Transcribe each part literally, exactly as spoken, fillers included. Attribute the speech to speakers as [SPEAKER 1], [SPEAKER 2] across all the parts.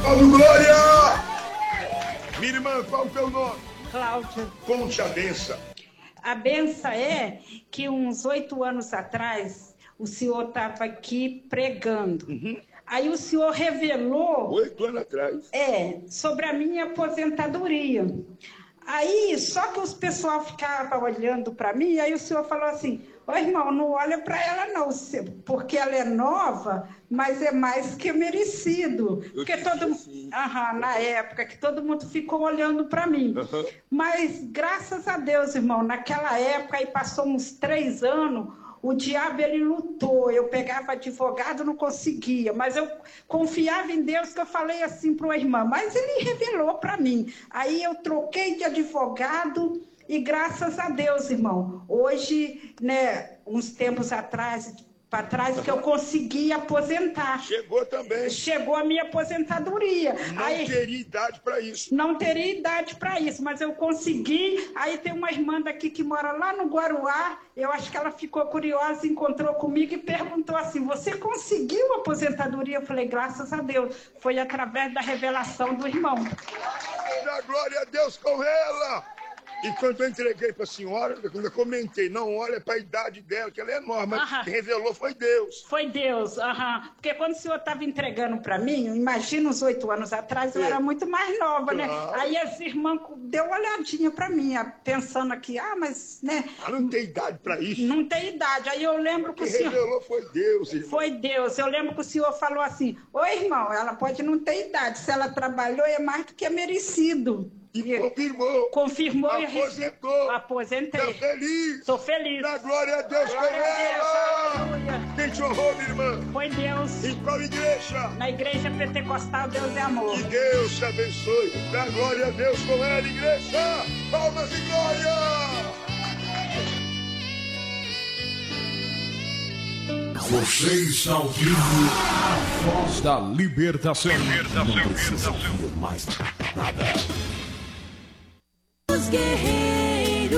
[SPEAKER 1] Paulo Glória! Minha irmã, qual é o teu nome?
[SPEAKER 2] Cláudia.
[SPEAKER 1] Conte a benção.
[SPEAKER 2] A benção é que uns oito anos atrás, o senhor estava aqui pregando.
[SPEAKER 1] Uhum.
[SPEAKER 2] Aí o senhor revelou...
[SPEAKER 1] Oito anos atrás.
[SPEAKER 2] É, sobre a minha aposentadoria. Aí, só que os pessoal ficavam olhando para mim, aí o senhor falou assim, ô irmão, não olha para ela não, porque ela é nova, mas é mais que merecido. Porque todo
[SPEAKER 1] assim.
[SPEAKER 2] Aham, na época que todo mundo ficou olhando para mim. Uhum. Mas, graças a Deus, irmão, naquela época, aí passou uns três anos, o diabo, ele lutou, eu pegava advogado, não conseguia, mas eu confiava em Deus, que eu falei assim para a irmã, mas ele revelou para mim. Aí eu troquei de advogado e graças a Deus, irmão, hoje, né, uns tempos atrás, para trás, que eu consegui aposentar.
[SPEAKER 1] Chegou também.
[SPEAKER 2] Chegou a minha aposentadoria.
[SPEAKER 1] Não
[SPEAKER 2] aí,
[SPEAKER 1] teria idade para isso.
[SPEAKER 2] Não teria idade para isso, mas eu consegui. Aí tem uma irmã daqui que mora lá no Guaruá, eu acho que ela ficou curiosa, encontrou comigo e perguntou assim, você conseguiu a aposentadoria? Eu falei, graças a Deus. Foi através da revelação do irmão.
[SPEAKER 1] Da glória a Deus com ela! E quando eu entreguei para a senhora, quando eu comentei, não olha para a idade dela, que ela é enorme, mas quem revelou foi Deus.
[SPEAKER 2] Foi Deus, aham. Porque quando o senhor estava entregando para mim, imagina uns oito anos atrás, eu é. era muito mais nova, claro. né? Aí as irmãs deu uma olhadinha para mim, pensando aqui, ah, mas, né?
[SPEAKER 1] Ah, não tem idade para isso.
[SPEAKER 2] Não tem idade. Aí eu lembro que
[SPEAKER 1] quem
[SPEAKER 2] o senhor...
[SPEAKER 1] revelou foi Deus, irmão.
[SPEAKER 2] Foi Deus. Eu lembro que o senhor falou assim, ô irmão, ela pode não ter idade, se ela trabalhou é mais do que é merecido.
[SPEAKER 1] E confirmou.
[SPEAKER 2] Confirmou
[SPEAKER 1] Aposentou.
[SPEAKER 2] e aposentei.
[SPEAKER 1] Estou feliz.
[SPEAKER 2] Sou feliz.
[SPEAKER 1] Na glória a Deus com ela. Quem te honrou, minha irmã?
[SPEAKER 2] Foi Deus.
[SPEAKER 1] Em qual igreja?
[SPEAKER 2] Na igreja pentecostal Deus é Amor.
[SPEAKER 1] Que Deus te abençoe. Na glória a Deus com ela, igreja. Palmas e glória.
[SPEAKER 3] Você está ouvindo a voz da libertação. Libertação, não precisa ouvir mais nada.
[SPEAKER 4] Os guerreiros,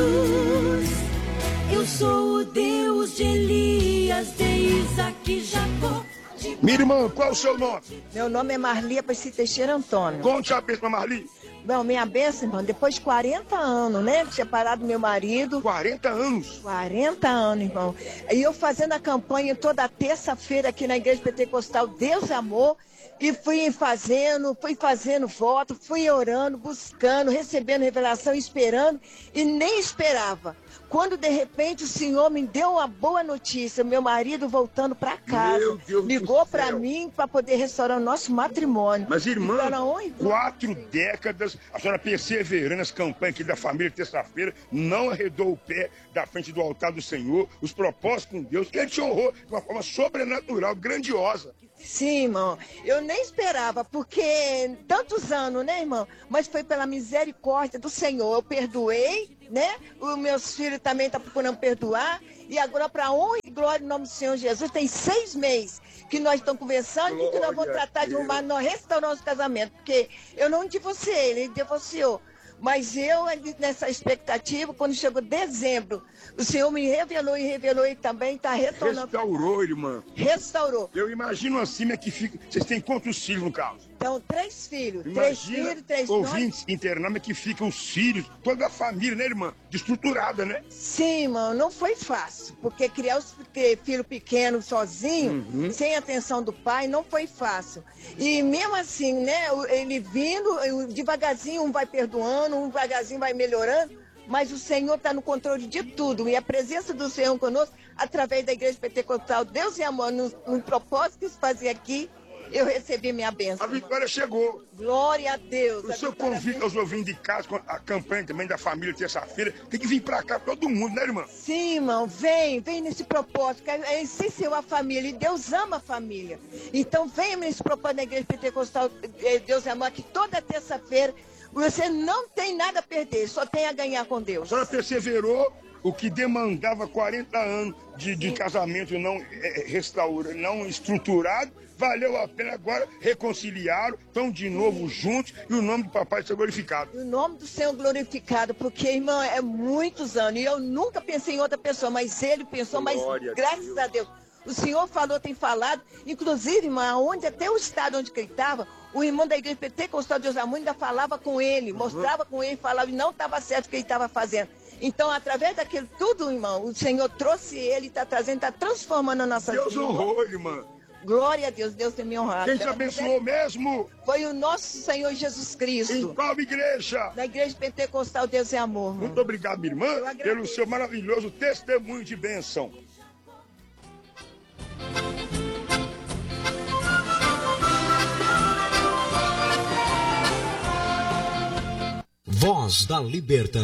[SPEAKER 4] eu sou o Deus de Elias, de Isaac e Jacó.
[SPEAKER 1] Minha irmã, qual é o seu nome?
[SPEAKER 5] Meu nome é Marli Aparecida Teixeira Antônio.
[SPEAKER 1] Conte a bênção, Marli.
[SPEAKER 5] Bom, minha bênção, irmão, depois de quarenta anos, né? Tinha parado meu marido.
[SPEAKER 1] quarenta anos?
[SPEAKER 5] quarenta anos, irmão. E eu fazendo a campanha toda terça-feira aqui na Igreja Pentecostal Deus é Amor. E fui fazendo, fui fazendo voto, fui orando, buscando, recebendo revelação, esperando. E nem esperava. Quando de repente o Senhor me deu uma boa notícia, meu marido voltando para casa, ligou para mim para poder restaurar o nosso matrimônio.
[SPEAKER 1] Mas irmã, quatro décadas, a senhora perseverando nas campanhas aqui da família terça-feira, não arredou o pé da frente do altar do Senhor, os propósitos com Deus, Ele te honrou de uma forma sobrenatural, grandiosa.
[SPEAKER 5] Sim, irmão, eu nem esperava, porque tantos anos, né, irmão? Mas foi pela misericórdia do Senhor, eu perdoei, né? Os meus filhos também estão procurando perdoar, e agora para honra e glória em nome do Senhor Jesus, tem seis meses que nós estamos conversando glória e que nós vamos tratar de arrumar, nós restaurar nosso casamento, porque eu não divorciei, ele divorciou. Mas eu, nessa expectativa, quando chegou dezembro, o Senhor me revelou e revelou e também está retornando.
[SPEAKER 1] Restaurou, irmã.
[SPEAKER 5] Restaurou.
[SPEAKER 1] Eu imagino assim, né, que fica... Vocês têm quantos filhos, no caso?
[SPEAKER 5] Então, três filhos.
[SPEAKER 1] Imagina
[SPEAKER 5] três filhos, três
[SPEAKER 1] ouvintes internados que ficam os filhos, toda a família, né, irmã? Destruturada, né?
[SPEAKER 5] Sim, irmão, não foi fácil. Porque criar os filho pequeno sozinho, uhum. sem atenção do pai, não foi fácil. E mesmo assim, né, ele vindo, devagarzinho um vai perdoando, um devagarzinho vai melhorando, mas o Senhor está no controle de tudo. E a presença do Senhor conosco, através da Igreja Pentecostal, Deus e Amor, no, no propósito que se fazia aqui, eu recebi minha bênção.
[SPEAKER 1] A vitória chegou.
[SPEAKER 5] Glória a Deus.
[SPEAKER 1] O senhor convida aos ouvintes de casa, a campanha também da família terça-feira, tem que vir pra cá todo mundo, né, irmã?
[SPEAKER 5] Sim, irmão, vem, vem nesse propósito, é essencial a família, e Deus ama a família. Então venha nesse propósito da Igreja Pentecostal, Deus é Amor, que toda terça-feira você não tem nada a perder, só tem a ganhar com Deus.
[SPEAKER 1] A senhora perseverou, o que demandava quarenta anos de, de casamento não é, restaura, não estruturado, valeu a pena agora, reconciliaram, estão de novo juntos e o nome do papai está glorificado.
[SPEAKER 5] O nome do Senhor glorificado, porque, irmão, é muitos anos e eu nunca pensei em outra pessoa, mas ele pensou, Glória mas graças a Deus. O Senhor falou, tem falado, inclusive, irmã, onde, até o estado onde ele estava, o irmão da igreja Pentecostal de Deus Amor ainda falava com ele, uhum. mostrava com ele, falava, e não estava certo o que ele estava fazendo. Então, através daquilo tudo, irmão, o Senhor trouxe ele, está trazendo, está transformando a nossa vida.
[SPEAKER 1] Deus honrou, irmã.
[SPEAKER 5] Glória a Deus, Deus tem me honrado.
[SPEAKER 1] Quem te abençoou mesmo?
[SPEAKER 5] Foi o nosso Senhor Jesus Cristo.
[SPEAKER 1] Em qual igreja?
[SPEAKER 5] Na igreja Pentecostal Deus é Amor. Irmão.
[SPEAKER 1] Muito obrigado, minha irmã, pelo seu maravilhoso testemunho de bênção.
[SPEAKER 3] Voz da Libertação.